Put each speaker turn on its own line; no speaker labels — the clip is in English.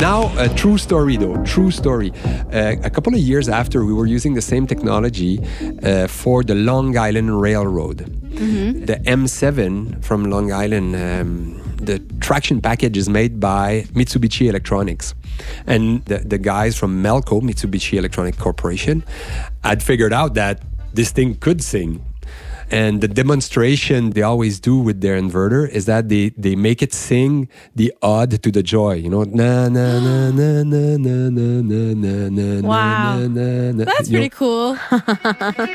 Now, a true story though, true story. A couple of years after, we were using the same technology for the Long Island Railroad. The M7 from Long Island, the traction package is made by Mitsubishi Electronics. And the guys from Melco, Mitsubishi Electronic Corporation, had figured out that this thing could sing. And the demonstration they always do with their inverter is that they make it sing the ode to the joy. You know, na na na na na na na na na na.
Wow.
na na.
That's pretty cool.